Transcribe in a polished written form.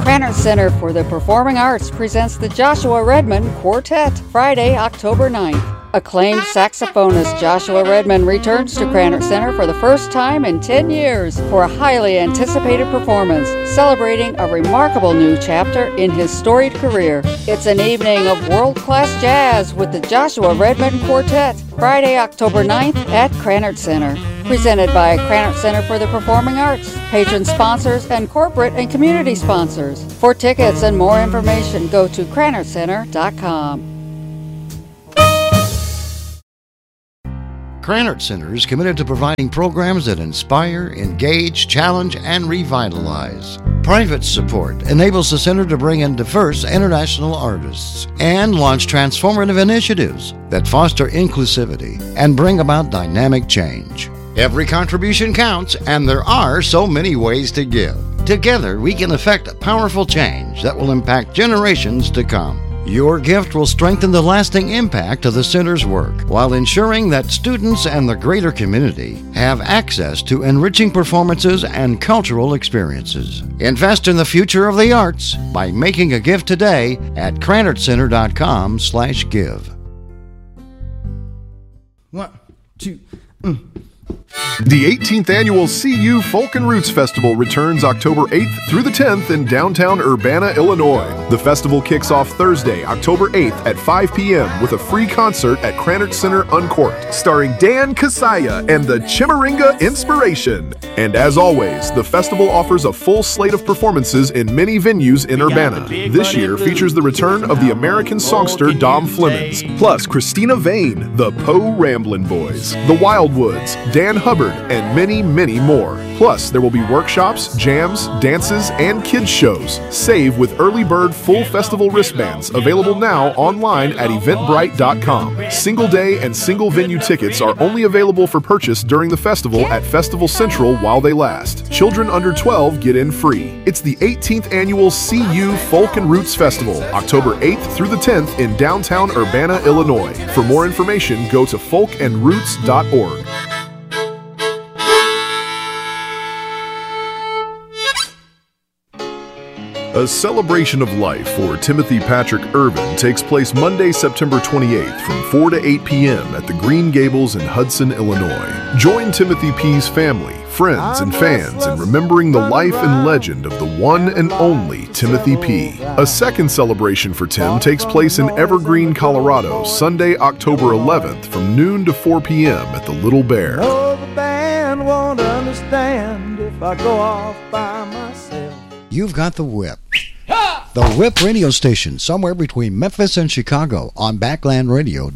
Krannert Center for the Performing Arts presents the Joshua Redman Quartet, Friday, October 9th. Acclaimed saxophonist Joshua Redman returns to Krannert Center for the first time in 10 years for a highly anticipated performance, celebrating a remarkable new chapter in his storied career. It's an evening of world-class jazz with the Joshua Redman Quartet, Friday, October 9th at Krannert Center. Presented by Krannert Center for the Performing Arts, patron sponsors, and corporate and community sponsors. For tickets and more information, go to KrannertCenter.com. Krannert Center is committed to providing programs that inspire, engage, challenge, and revitalize. Private support enables the center to bring in diverse international artists and launch transformative initiatives that foster inclusivity and bring about dynamic change. Every contribution counts, and there are so many ways to give. Together, we can effect a powerful change that will impact generations to come. Your gift will strengthen the lasting impact of the center's work while ensuring that students and the greater community have access to enriching performances and cultural experiences. Invest in the future of the arts by making a gift today at KrannertCenter.com/give. 1, 2, The 18th Annual CU Folk and Roots Festival returns October 8th through the 10th in downtown Urbana, Illinois. The festival kicks off Thursday, October 8th at 5 p.m. with a free concert at Krannert Center Uncorked, starring Dan Kasaya and the Chimaringa Inspiration. And as always, the festival offers a full slate of performances in many venues in Urbana. This year features the return of the American songster Dom Flemons, plus Christina Vane, the Poe Ramblin' Boys, the Wildwoods, Dan Hubbard, and many, many more. Plus, there will be workshops, jams, dances, and kids shows. Save with early bird full festival wristbands available now online at eventbrite.com. Single day and single venue tickets are only available for purchase during the festival at Festival Central while they last. Children under 12 get in free. It's the 18th Annual CU Folk and Roots Festival, October 8th through the 10th in downtown Urbana, Illinois. For more information, go to folkandroots.org. A celebration of life for Timothy Patrick Irvin takes place Monday, September 28th from 4 to 8 p.m. at the Green Gables in Hudson, Illinois. Join Timothy P's family, friends, and fans in remembering the life and legend of the one and only Timothy P. A second celebration for Tim takes place in Evergreen, Colorado, Sunday, October 11th from noon to 4 p.m. at the Little Bear. No, the band won't understand if I go off by myself. You've got the Whip. The Whip radio station, somewhere between Memphis and Chicago on Backland Radio.